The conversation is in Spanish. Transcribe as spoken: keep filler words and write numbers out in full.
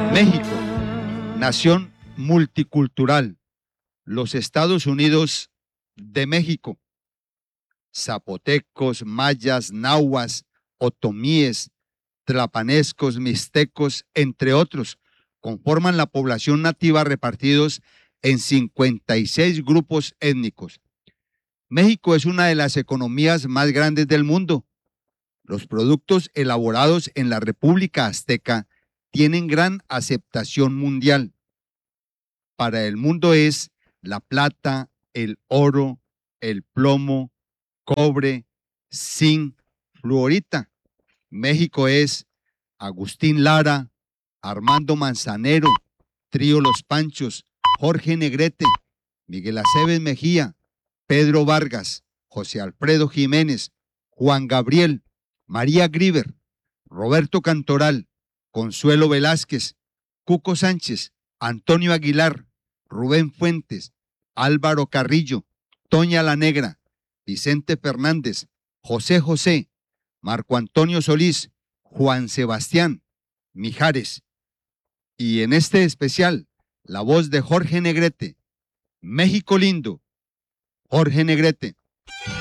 México, nación multicultural, los Estados Unidos de México. Zapotecos, mayas, nahuas, otomíes, tlapanescos, mixtecos, entre otros, conforman la población nativa repartidos en cincuenta y seis grupos étnicos. México es una de las economías más grandes del mundo. Los productos elaborados en la República Azteca tienen gran aceptación mundial. Para el mundo es la plata, el oro, el plomo, cobre, zinc, fluorita. México es Agustín Lara, Armando Manzanero, Trío Los Panchos, Jorge Negrete, Miguel Aceves Mejía, Pedro Vargas, José Alfredo Jiménez, Juan Gabriel, María Grieber, Roberto Cantoral, Consuelo Velázquez, Cuco Sánchez, Antonio Aguilar, Rubén Fuentes, Álvaro Carrillo, Toña la Negra, Vicente Fernández, José José, Marco Antonio Solís, Juan Sebastián, Mijares. Y en este especial, la voz de Jorge Negrete. México lindo, Jorge Negrete.